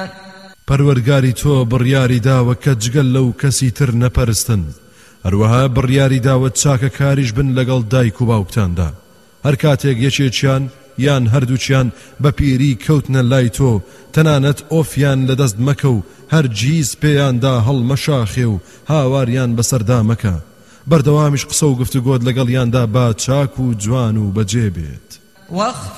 پەروەرگاری تۆ بڕیاری داوە کە جگەل لەو کەسی تر نەپەرستن هەروەها بڕیاری داوە چاکە کاریش بن لەگەڵ دایک و باوکتاندا هەر کاتێک یەکێکیان یان هەردووچیان بە پیری کەوتنە لای تۆ تەنانەت ئۆفیان لەدەست مەکە و هەرگیز پێیاندا هەڵمەشاخێ و هاواریان بەسەردا مەکە بەردەوامیش قسە و گفتوگۆت لەگەڵیاندا با چاک و جوان و بەجێ بێت